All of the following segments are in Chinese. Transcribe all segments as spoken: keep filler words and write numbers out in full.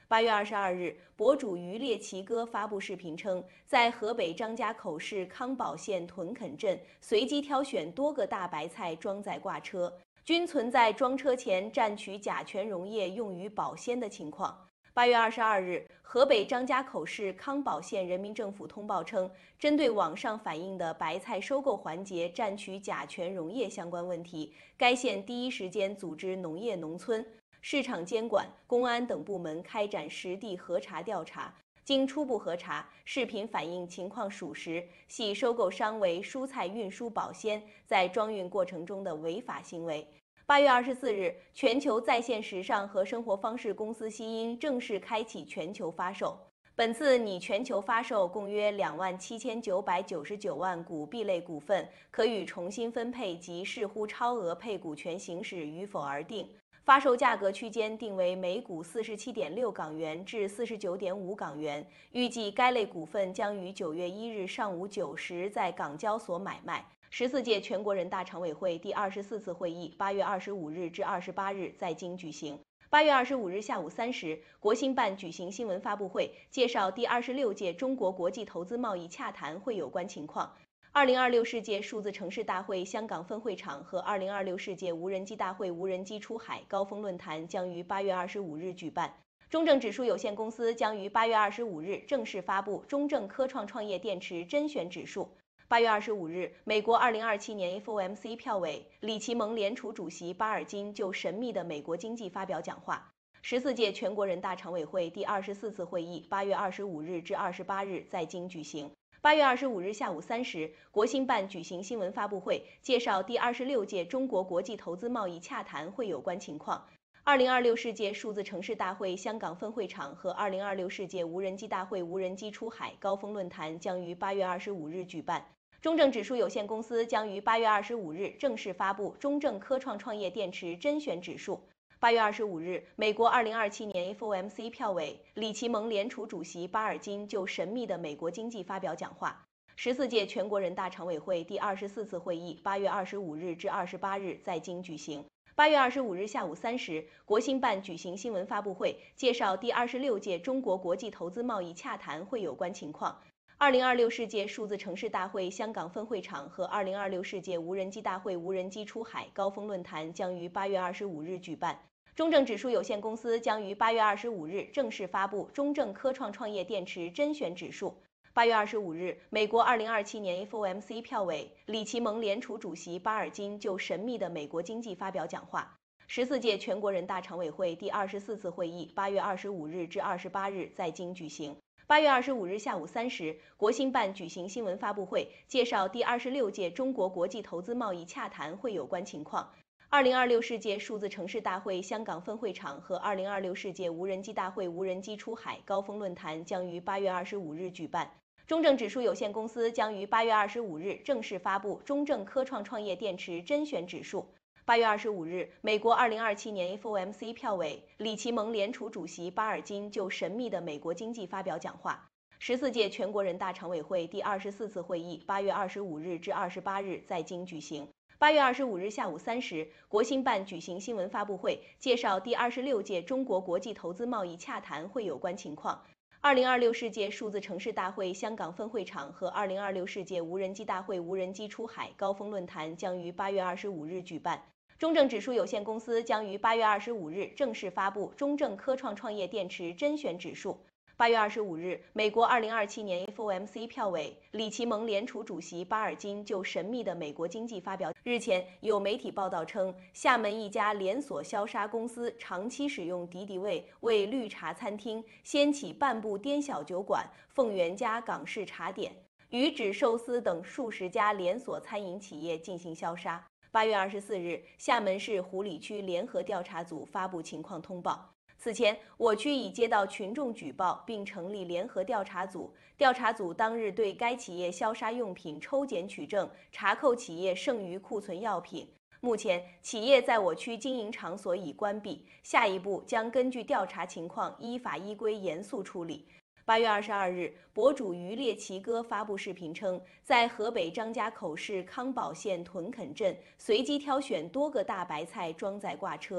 八月二十二日，博主渔猎奇哥发布视频称，在河北张家口市康保县屯垦镇随机挑选多个大白菜装载挂车，均存在装车前蘸取甲醛溶液用于保鲜的情况。八月二十二日，河北张家口市康保县人民政府通报称，针对网上反映的白菜收购环节蘸取甲醛溶液相关问题，该县第一时间组织农业农村、市场监管、公安等部门开展实地核查调查。经初步核查，视频反映情况属实，系收购商为蔬菜运输保鲜在装运过程中的违法行为。八月二十四日，全球在线时尚和生活方式公司希音正式开启全球发售。本次拟全球发售共约两万七千九百九十九万股 B 类股份，可予重新分配及视乎超额配股权行使与否而定。发售价格区间定为每股四十七点六港元至四十九点五港元。预计该类股份将于九月一日上午九时在港交所买卖。十四届全国人大常委会第二十四次会议八月二十五日至二十八日在京举行。八月二十五日下午三时，国新办举行新闻发布会，介绍第二十六届中国国际投资贸易洽谈会有关情况。二零二六世界数字城市大会香港分会场和二零二六世界无人机大会无人机出海高峰论坛将于八月二十五日举办。中证指数有限公司将于八月二十五日正式发布中证科创创业电池甄选指数。八月二十五日，美国二零二七年 F O M C 票委里奇蒙联储主席巴尔金就神秘的美国经济发表讲话。十四届全国人大常委会第二十四次会议八月二十五日至二十八日在京举行。八月二十五日下午三时，国新办举行新闻发布会，介绍第二十六届中国国际投资贸易洽谈会有关情况。二零二六世界数字城市大会香港分会场和二零二六世界无人机大会无人机出海高峰论坛将于八月二十五日举办。中证指数有限公司将于八月二十五日正式发布中证科创创业电池甄选指数。八月二十五日，美国二零二七年 F O M C 票委里奇蒙联储主席巴尔金就神秘的美国经济发表讲话。十四届全国人大常委会第二十四次会议八月二十五日至二十八日在京举行。八月二十五日下午三时，国新办举行新闻发布会，介绍第二十六届中国国际投资贸易洽谈会有关情况。二零二六世界数字城市大会香港分会场和二零二六世界无人机大会无人机出海高峰论坛将于八月二十五日举办。中证指数有限公司将于八月二十五日正式发布中证科创创业电池甄选指数。八月二十五日，美国二零二七年 F O M C 票委里奇蒙联储主席巴尔金就神秘的美国经济发表讲话。十四届全国人大常委会第二十四次会议八月二十五日至二十八日在京举行。八月二十五日下午三时，国新办举行新闻发布会，介绍第二十六届中国国际投资贸易洽谈会有关情况。二零二六世界数字城市大会香港分会场和二零二六世界无人机大会无人机出海高峰论坛将于八月二十五日举办。中证指数有限公司将于八月二十五日正式发布中证科创创业电池甄选指数。八月二十五日，美国二零二七年 F O M C 票委里奇蒙联储主席巴尔金就神秘的美国经济发表讲话。十四届全国人大常委会第二十四次会议八月二十五日至二十八日在京举行。八月二十五日下午三时，国新办举行新闻发布会，介绍第二十六届中国国际投资贸易洽谈会有关情况。二零二六世界数字城市大会香港分会场和二零二六世界无人机大会无人机出海高峰论坛将于八月二十五日举办。中证指数有限公司将于八月二十五日正式发布中证科创创业电池甄选指数。八月二十五日，美国二零二七年 F O M C 票委里奇蒙联储主席巴尔金就神秘的美国经济发表。日前，有媒体报道称，厦门一家连锁消杀公司长期使用敌敌畏为绿茶餐厅掀起半步颠小酒馆、凤元家港式茶点、鱼指寿司等数十家连锁餐饮企业进行消杀。八月二十四日，厦门市湖里区联合调查组发布情况通报。此前，我区已接到群众举报，并成立联合调查组。调查组当日对该企业消杀用品抽检取证，查扣企业剩余库存药品。目前，企业在我区经营场所已关闭，下一步将根据调查情况，依法依规严肃处理。八月二十二日，博主渔猎奇哥发布视频称，在河北张家口市康保县屯垦镇随机挑选多个大白菜装载挂车，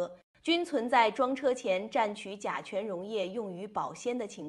均存在装车前蘸取甲醛溶液用于保鲜的情况。